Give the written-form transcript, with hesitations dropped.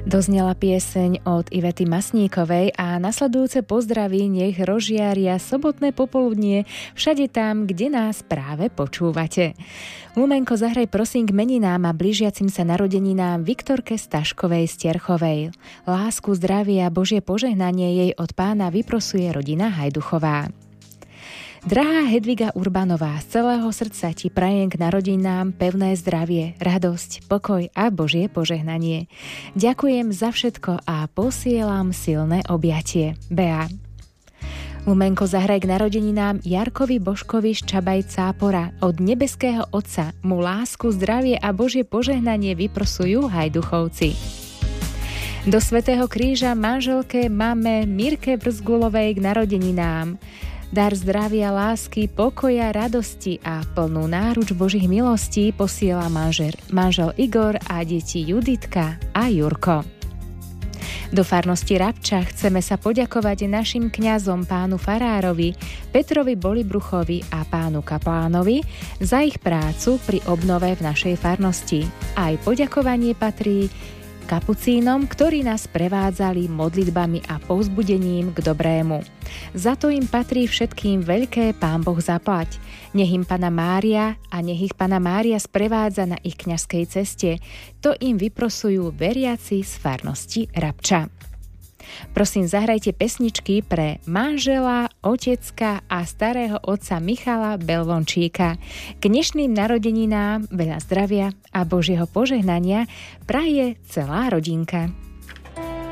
Doznela pieseň od Ivety Masníkovej a nasledujúce pozdraví nech rozžiaria sobotné popoludnie všade tam, kde nás práve počúvate. Lumenko, zahraj prosím k meninám a blížiacim sa narodeninám Viktorke Staškovej z Terchovej. Lásku, zdravie a Božie požehnanie jej od Pána vyprosuje rodina Hajduchová. Drahá Hedviga Urbanová, z celého srdca ti prajem k narodinám pevné zdravie, radosť, pokoj a Božie požehnanie. Ďakujem za všetko a posielam silné objatie. Bea. Lumenko, zahraj k narodeninám Jarkovi Božkovi z Čabaj Cápora. Od nebeského Otca mu lásku, zdravie a Božie požehnanie vyprosujú Hajduchovci. Do Svätého Kríža manželke mame Mirke Brzgulovej k narodeninám. Dar zdravia, lásky, pokoja, radosti a plnú náruč Božích milostí posiela manžel Igor a deti Juditka a Jurko. Do farnosti Rabča chceme sa poďakovať našim kňazom pánu farárovi, Petrovi Bolibruchovi a pánu kaplánovi za ich prácu pri obnove v našej farnosti. Aj poďakovanie patrí kapucínom, ktorí nás prevádzali modlitbami a povzbudením k dobrému. Za to im patrí všetkým veľké Pán Boh zaplať. Nech ich Panna Mária sprevádza na ich kňazskej ceste. To im vyprosujú veriaci z farnosti Rabča. Prosím, zahrajte pesničky pre manžela, otecka a starého otca Michala Belvončíka. K dnešným narodeninám veľa zdravia a Božieho požehnania praje celá rodinka.